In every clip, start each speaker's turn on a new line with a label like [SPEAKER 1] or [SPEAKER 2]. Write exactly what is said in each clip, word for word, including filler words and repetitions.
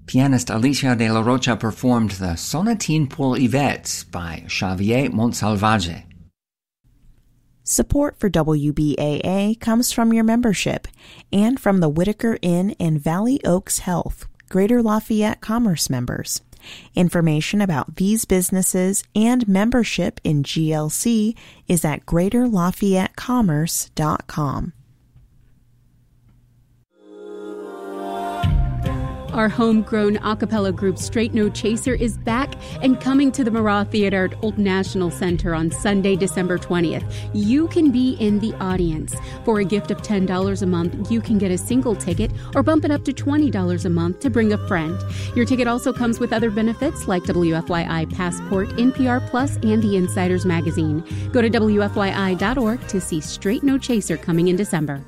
[SPEAKER 1] Pianist Alicia de la Rocha performed the Sonatine pour Yvette by Xavier Montsalvage.
[SPEAKER 2] Support for W B A A comes from your membership and from the Whitaker Inn and Valley Oaks Health, Greater Lafayette Commerce members. Information about these businesses and membership in G L C is at greater lafayette commerce dot com.
[SPEAKER 3] Our homegrown a cappella group Straight No Chaser is back and coming to the Marat Theater at Old National Center on Sunday, December twentieth. You can be in the audience. For a gift of ten dollars a month, you can get a single ticket or bump it up to twenty dollars a month to bring a friend. Your ticket also comes with other benefits like W F Y I Passport, N P R Plus, and the Insiders Magazine. Go to W F Y I dot org to see Straight No Chaser coming in December.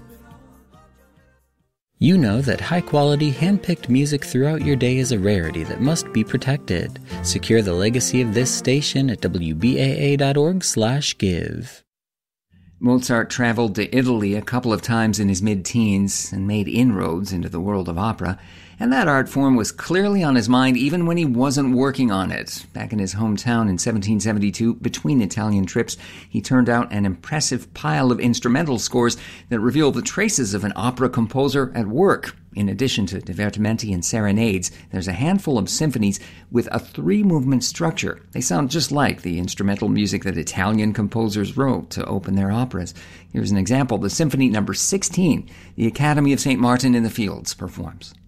[SPEAKER 4] You know that high-quality, hand-picked music throughout your day is a rarity that must be protected. Secure the legacy of this station at W B A A dot org slash give.
[SPEAKER 1] Mozart traveled to Italy a couple of times in his mid-teens and made inroads into the world of opera, and that art form was clearly on his mind even when he wasn't working on it. Back in his hometown in seventeen seventy-two, between Italian trips, he turned out an impressive pile of instrumental scores that reveal the traces of an opera composer at work. In addition to divertimenti and serenades, there's a handful of symphonies with a three-movement structure. They sound just like the instrumental music that Italian composers wrote to open their operas. Here's an example. The Symphony Number sixteen, the Academy of Saint Martin in the Fields performs.